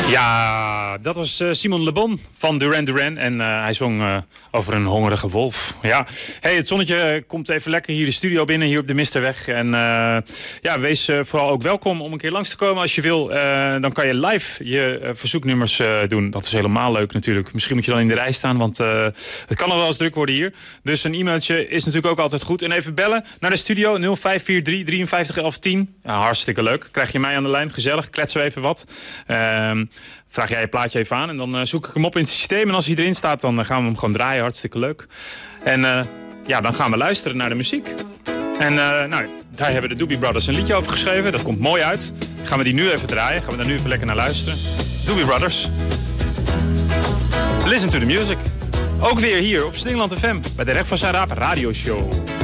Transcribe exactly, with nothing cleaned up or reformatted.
Ja, dat was uh, Simon Le Bon van Duran Duran. En uh, hij zong uh, over een hongerige wolf. Ja, hey, het zonnetje komt even lekker hier de studio binnen, hier op de Misterweg. En uh, ja, wees uh, vooral ook welkom om een keer langs te komen als je wil. Uh, dan kan je live je uh, verzoeknummers uh, doen. Dat is helemaal leuk natuurlijk. Misschien moet je dan in de rij staan, want uh, het kan al wel eens druk worden hier. Dus een e-mailtje is natuurlijk ook altijd goed. En even bellen naar de studio nul vijf vier drie, drieënvijftig elf tien. Ja, hartstikke leuk. Krijg je mij aan de lijn, gezellig. Kletsen we even wat. Uh, Vraag jij je plaatje even aan en dan uh, zoek ik hem op in het systeem. En als hij erin staat, dan uh, gaan we hem gewoon draaien. Hartstikke leuk. En uh, ja, dan gaan we luisteren naar de muziek. En uh, nou, daar hebben de Doobie Brothers een liedje over geschreven. Dat komt mooi uit. Gaan we die nu even draaien. Gaan we daar nu even lekker naar luisteren. Doobie Brothers. Listen to the music. Ook weer hier op Slingeland F M bij de Recht van Zijn Raap radioshow.